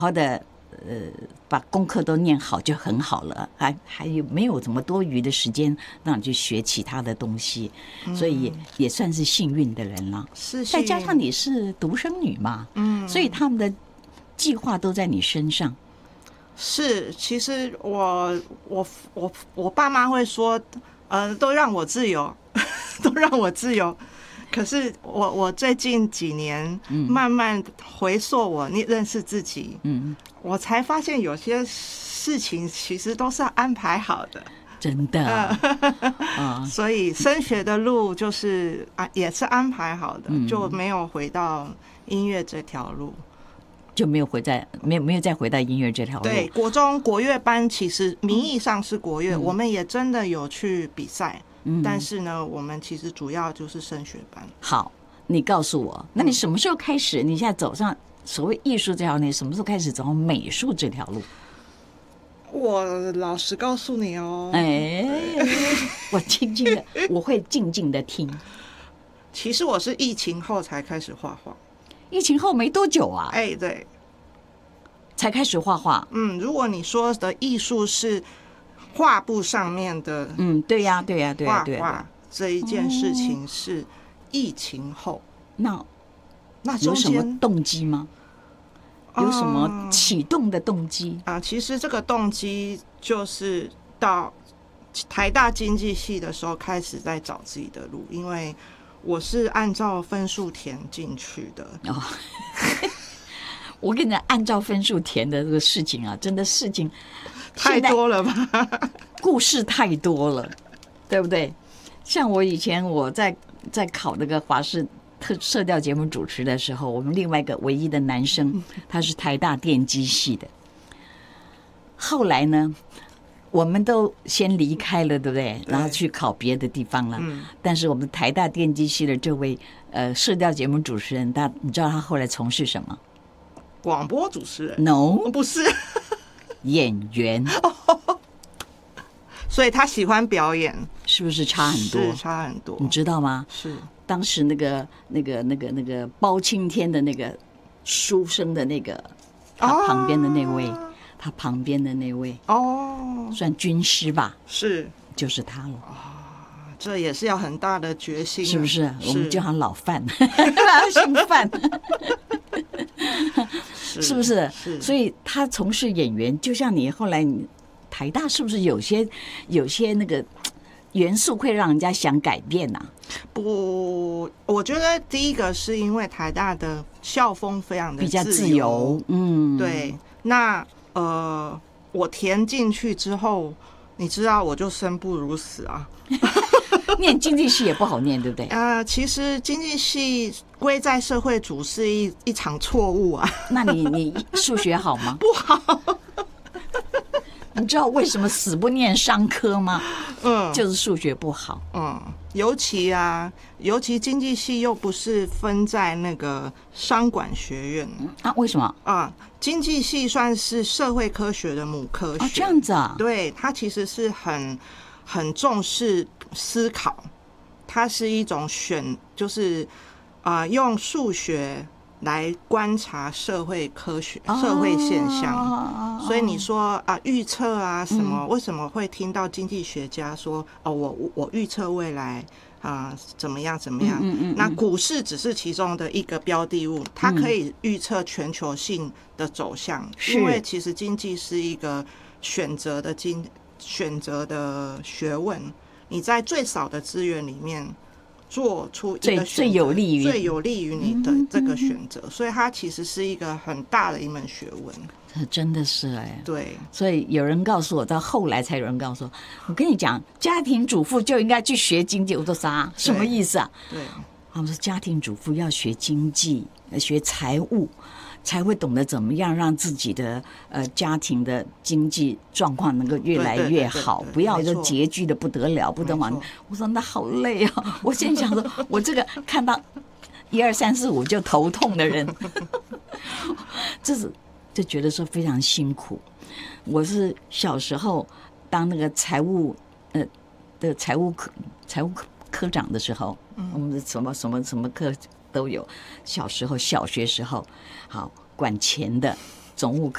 好的把功课都念好就很好了，还有没有什么多余的时间让你去学其他的东西，所以也算是幸运的人了。 是， 再加上你是独生女嘛，所以他们的计划都在你身上。 是，其实我爸妈会说，都让我自由，都让我自由。可是我最近几年慢慢回溯我认识自己，我才发现有些事情其实都是安排好的， 真的。 所以升学的路就是也是安排好的，就没有回到音乐这条路。 就没有再回到音乐这条路。 对，国中国乐班其实名义上是国乐，我们也真的有去比赛，但是呢，我们其实主要就是升学班。 好，你告诉我，那你什么时候开始？你现在走上所谓艺术这条路，什么时候开始走上美术这条路？ 我老实告诉你哦， 我会静静的听。 其实我是疫情后才开始画画。 疫情后没多久啊， 对， 才开始画画。 如果你说的艺术是画布上面的， 对呀， 画画这一件事情是疫情后。那有什么动机吗？有什么启动的动机其实这个动机就是到台大经济系的时候开始在找自己的路，因为我是按照分数填进去的。 我跟你讲，按照分数填的这个事情啊，真的事情太多了吧， 故事太多了，对不对？像我以前在考那个华视社调节目主持的时候，我们另外一个唯一的男生，他是台大电机系的。后来呢，我们都先离开了，对不对？然后去考别的地方了。但是我们台大电机系的这位社调节目主持人，你知道他后来从事什么？ 广播主持人 ？No， 不是演员。 所以他喜欢表演， 是不是差很多？ 是差很多， 你知道吗？ 是当时那个包青天的那个书生的那个他旁边的那位。他旁边的那位算军师吧， 是就是他了这也是要很大的决心， 是不是？我们叫他老范，他姓范，是不是？所以他从事演员，就像你后来台大是不是有些那个元素会让人家想改变啊？ 不，我觉得第一个是因为台大的校风非常的比较自由， 对，那。我填进去之后，你知道我就生不如死啊。 念经济系也不好念，对不对？ 其实经济系归在社会组是一场错误啊。 那你数学好吗？ 不好。 你知道为什么死不念商科吗？就是数学不好。 尤其经济系又不是分在那个商管学院为什么经济系算是社会科学的母科学这样子啊？ 对，它其实是很重视思考，它是一种就是用数学来观察社会科学、社会现象，所以你说预测什么？为什么会听到经济学家说我预测未来怎么样？那股市只是其中的一个标的物，它可以预测全球性的走向，因为其实经济是一个选择的学问，你在最少的资源里面。做出一个最有利于你的这个选择，所以它其实是一个很大的一门学问。 真的是对， 所以有人告诉我，到后来才有人告诉我跟你讲，家庭主妇就应该去学经济。我说啥？什么意思啊？ 对， 他们说家庭主妇要学经济，学财务。才会懂得怎么样让自己的家庭的经济状况能够越来越好，不要就拮据的不得了，不得了。我说那好累啊！我现在想说，我这个看到1、2、3、4、5就头痛的人，就觉得说非常辛苦。我是小时候当那个财务科长的时候，我们的什么课都有。小学时候，好管钱的总务科